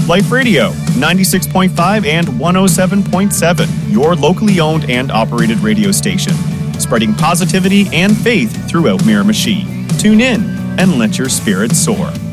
Life Radio, 96.5 and 107.7, your locally owned and operated radio station, spreading positivity and faith throughout Miramichi. Tune in and let your spirit soar.